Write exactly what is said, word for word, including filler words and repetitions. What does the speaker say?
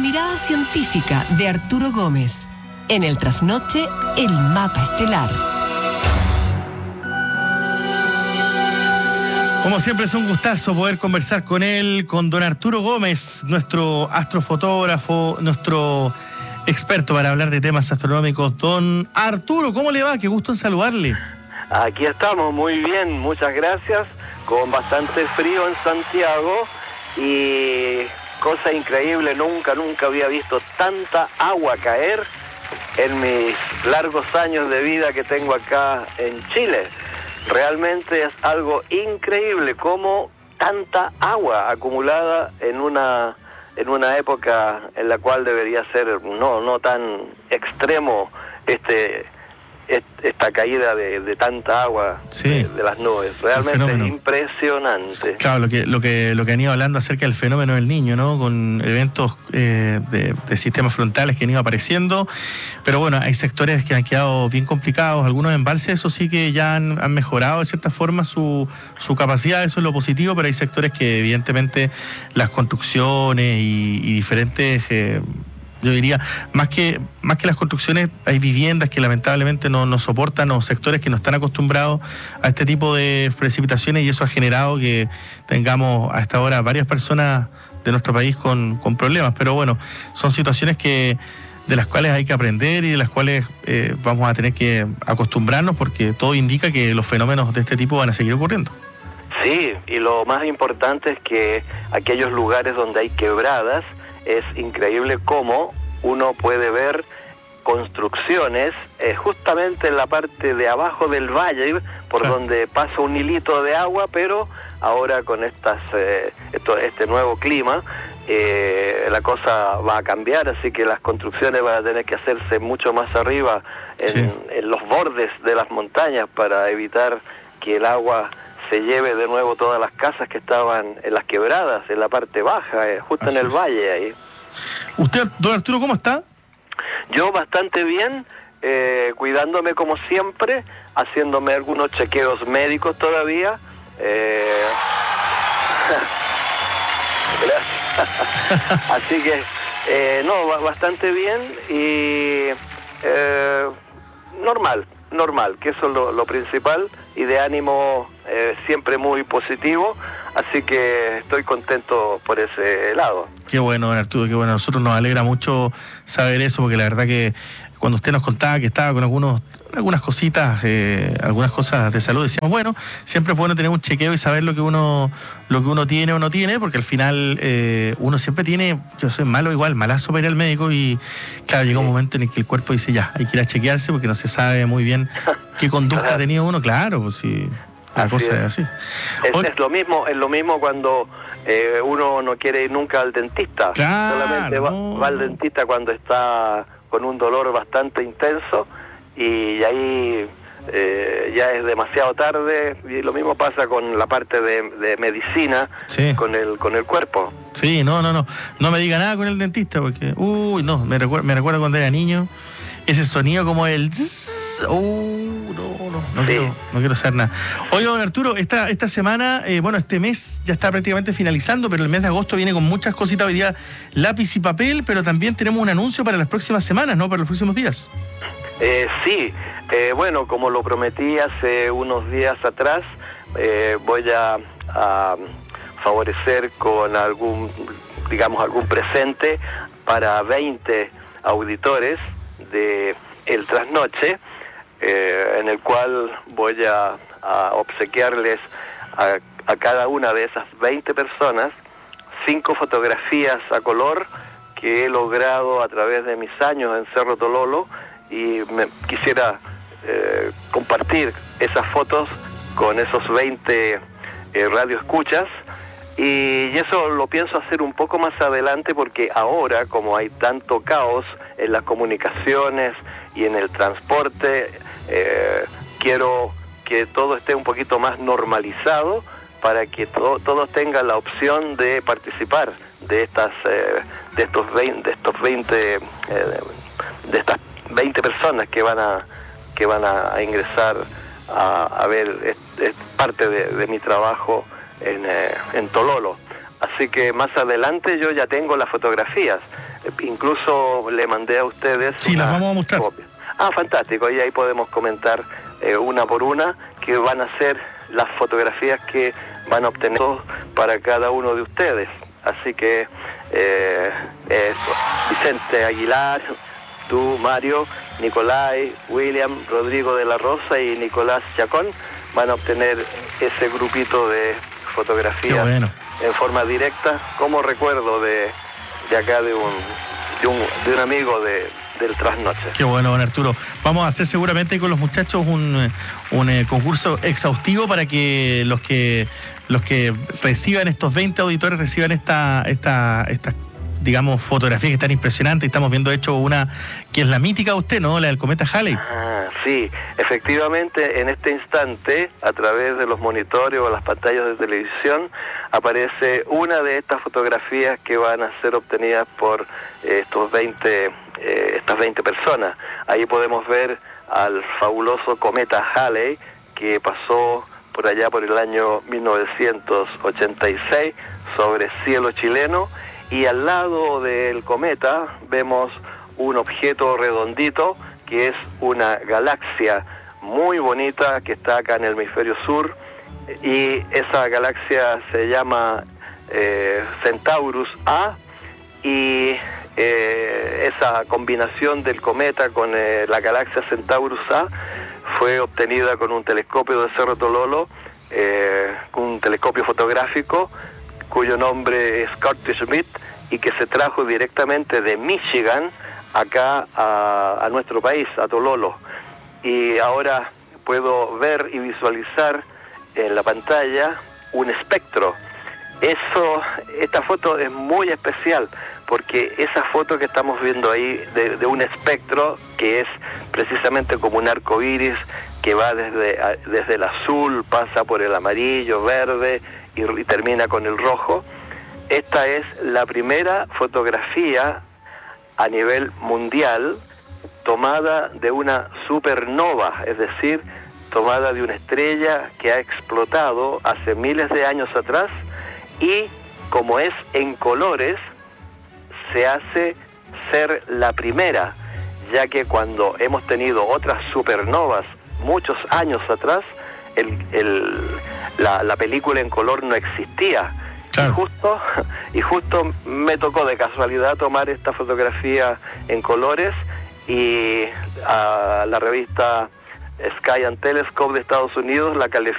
mirada científica de Arturo Gómez. En el Trasnoche, el mapa estelar. Como siempre es un gustazo poder conversar con él, con don Arturo Gómez, nuestro astrofotógrafo, nuestro experto para hablar de temas astronómicos. Don Arturo, ¿cómo le va? Qué gusto en saludarle. Aquí estamos, muy bien, muchas gracias, con bastante frío en Santiago y cosa increíble, nunca, nunca había visto tanta agua caer en mis largos años de vida que tengo acá en Chile. Realmente es algo increíble como tanta agua acumulada en una en una época en la cual debería ser no no tan extremo este esta caída de, de tanta agua sí. de, de las nubes. Realmente es impresionante. Claro, lo que lo que lo que han ido hablando acerca del fenómeno del Niño, ¿no? Con eventos eh, de, de sistemas frontales que han ido apareciendo, pero bueno, hay sectores que han quedado bien complicados, algunos embalses, eso sí que ya han, han mejorado de cierta forma su, su capacidad, eso es lo positivo, pero hay sectores que evidentemente las construcciones y, y diferentes... Eh, yo diría, más que más que las construcciones, hay viviendas que lamentablemente no, no soportan, o sectores que no están acostumbrados a este tipo de precipitaciones, y eso ha generado que tengamos a esta hora varias personas de nuestro país con, con problemas. Pero bueno, son situaciones que de las cuales hay que aprender y de las cuales eh, vamos a tener que acostumbrarnos, porque todo indica que los fenómenos de este tipo van a seguir ocurriendo. Sí, y lo más importante es que aquellos lugares donde hay quebradas, es increíble cómo uno puede ver construcciones eh, justamente en la parte de abajo del valle, por claro. donde pasa un hilito de agua, pero ahora con estas eh, esto, este nuevo clima, eh, la cosa va a cambiar, así que las construcciones van a tener que hacerse mucho más arriba, en, sí. en los bordes de las montañas, para evitar que el agua se lleve de nuevo todas las casas que estaban en las quebradas, en la parte baja, eh, justo Así en el es. valle ahí. ¿Usted, don Arturo, cómo está? Yo bastante bien, eh, cuidándome como siempre, haciéndome algunos chequeos médicos todavía. Eh... Gracias. Así que, eh, no, bastante bien y eh, normal. normal, que eso es lo, lo principal, y de ánimo eh, siempre muy positivo, así que estoy contento por ese lado. Qué bueno, don Arturo, qué bueno. A nosotros nos alegra mucho saber eso, porque la verdad que cuando usted nos contaba que estaba con algunos algunas cositas, eh, algunas cosas de salud, decíamos, bueno, siempre es bueno tener un chequeo y saber lo que uno lo que uno tiene o no tiene, porque al final eh, uno siempre tiene, yo soy malo igual, malazo para ir al médico, y claro, llega un momento en el que el cuerpo dice, ya, hay que ir a chequearse porque no se sabe muy bien qué conducta ha tenido uno, claro, pues sí, la así cosa es, es así. Es, o, es lo mismo, es lo mismo cuando eh, uno no quiere ir nunca al dentista, claro, solamente va, no. va al dentista cuando está con un dolor bastante intenso, y ahí eh, ya es demasiado tarde, y lo mismo pasa con la parte de, de medicina, sí. con el con el cuerpo. Sí, no, no, no, no me diga nada con el dentista, porque, uy, no, me recuerdo, me recuerdo cuando era niño, ese sonido como el, uh, no, no, no, sí. quiero, no quiero saber nada. Oye, don Arturo, esta, esta semana, eh, bueno, este mes ya está prácticamente finalizando, pero el mes de agosto viene con muchas cositas, hoy día lápiz y papel, pero también tenemos un anuncio para las próximas semanas, ¿no? Para los próximos días. Eh, sí, eh, bueno, como lo prometí hace unos días atrás, eh, voy a, a favorecer con algún, digamos, algún presente para veinte auditores de El Trasnoche, eh, en el cual voy a, a obsequiarles a, a cada una de esas veinte personas cinco fotografías a color que he logrado a través de mis años en Cerro Tololo, y me quisiera eh, compartir esas fotos con esos veinte eh, radioescuchas, y, y eso lo pienso hacer un poco más adelante, porque ahora, como hay tanto caos en las comunicaciones y en el transporte, eh, quiero que todo esté un poquito más normalizado, para que to- todos tengan la opción de participar de estas eh, de estos veinte, de estos veinte eh, de estas veinte personas que van a que van a ingresar a, a ver es, es parte de, de mi trabajo en, eh, en Tololo. Así que más adelante yo ya tengo las fotografías. Incluso le mandé a ustedes. Sí, las vamos a mostrar. Copia. Ah, fantástico. Y ahí podemos comentar eh, una por una, que van a ser las fotografías que van a obtener para cada uno de ustedes. Así que eh, eso. Vicente Aguilar, tú, Mario, Nicolai, William, Rodrigo de la Rosa y Nicolás Chacón van a obtener ese grupito de fotografías. Qué bueno. En forma directa, como recuerdo de, de acá de un, de un, de un amigo de, del Trasnoche. Qué bueno, don Arturo. Vamos a hacer seguramente con los muchachos un, un eh, concurso exhaustivo para que los que los que reciban, estos veinte auditores reciban esta esta esta digamos, fotografías que están impresionantes. Estamos viendo, de hecho, una que es la mítica de usted, ¿no? La del cometa Halley. Ah, sí, efectivamente, en este instante, a través de los monitores o las pantallas de televisión, aparece una de estas fotografías que van a ser obtenidas por eh, estos veinte, eh, estas veinte personas. Ahí podemos ver al fabuloso cometa Halley, que pasó por allá por el año mil novecientos ochenta y seis sobre cielo chileno. Y al lado del cometa vemos un objeto redondito que es una galaxia muy bonita que está acá en el hemisferio sur, y esa galaxia se llama eh, Centaurus A, y eh, esa combinación del cometa con eh, la galaxia Centaurus A fue obtenida con un telescopio de Cerro Tololo, eh, un telescopio fotográfico cuyo nombre es Curtis Smith, y que se trajo directamente de Michigan acá a, a nuestro país, a Tololo. Y ahora puedo ver y visualizar en la pantalla un espectro. Eso, esta foto es muy especial, porque esa foto que estamos viendo ahí de, de un espectro, que es precisamente como un arco iris que va desde, desde el azul, pasa por el amarillo, verde y, y termina con el rojo. Esta es la primera fotografía a nivel mundial tomada de una supernova, es decir, tomada de una estrella que ha explotado hace miles de años atrás, y como es en colores, se hace ser la primera, ya que cuando hemos tenido otras supernovas muchos años atrás, el, el, la, la película en color no existía. Claro. Y justo, y justo me tocó de casualidad tomar esta fotografía en colores, y a la revista Sky and Telescope de Estados Unidos la calificó